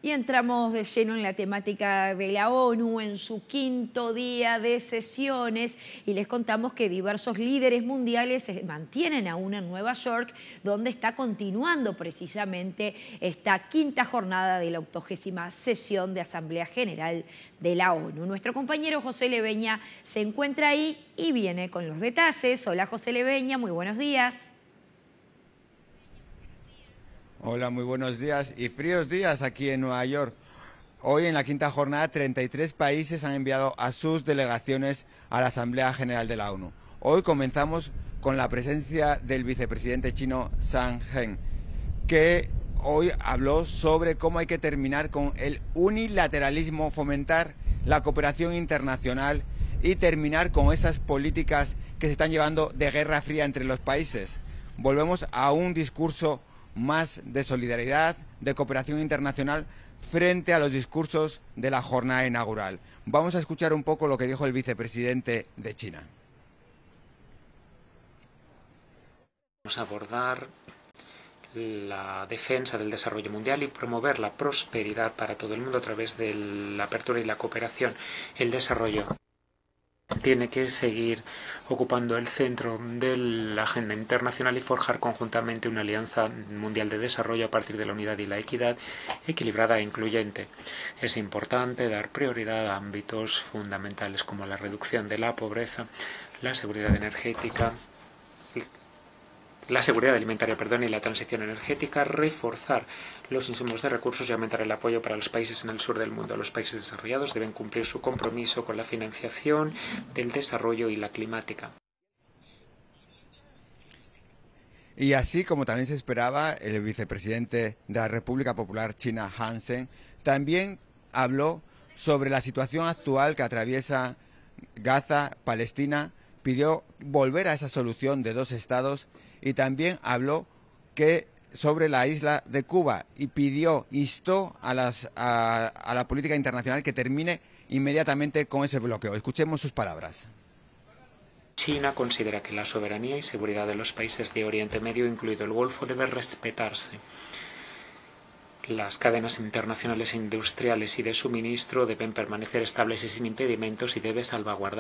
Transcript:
Y entramos de lleno en la temática de la ONU en su quinto día de sesiones y les contamos que diversos líderes mundiales se mantienen aún en Nueva York, donde está continuando precisamente esta quinta jornada de la 80ª sesión de Asamblea General de la ONU. Nuestro compañero José Leveña se encuentra ahí y viene con los detalles. Hola José Leveña, muy buenos días. Hola, muy buenos días y fríos días aquí en Nueva York. Hoy en la quinta jornada 33 países han enviado a sus delegaciones a la Asamblea General de la ONU. Hoy comenzamos con la presencia del vicepresidente chino Zhang He, que hoy habló sobre cómo hay que terminar con el unilateralismo, fomentar la cooperación internacional y terminar con esas políticas que se están llevando de guerra fría entre los países. Volvemos a un discurso más de solidaridad, de cooperación internacional frente a los discursos de la jornada inaugural. Vamos a escuchar un poco lo que dijo el vicepresidente de China. Vamos a abordar la defensa del desarrollo mundial y promover la prosperidad para todo el mundo a través de la apertura y la cooperación. El desarrollo tiene que seguir ocupando el centro de la agenda internacional y forjar conjuntamente una alianza mundial de desarrollo a partir de la unidad y la equidad equilibrada e incluyente. Es importante dar prioridad a ámbitos fundamentales como la reducción de la pobreza, la seguridad energética, la seguridad alimentaria, y la transición energética, reforzar los insumos de recursos y aumentar el apoyo para los países en el sur del mundo. Los países desarrollados deben cumplir su compromiso con la financiación del desarrollo y la climática. Y así como también se esperaba, el vicepresidente de la República Popular China, Han Zheng, también habló sobre la situación actual que atraviesa Gaza, Palestina, pidió volver a esa solución de dos estados y también habló sobre la isla de Cuba y instó a la política internacional que termine inmediatamente con ese bloqueo. Escuchemos sus palabras. China considera que la soberanía y seguridad de los países de Oriente Medio, incluido el Golfo, debe respetarse. Las cadenas internacionales industriales y de suministro deben permanecer estables y sin impedimentos y debe salvaguardar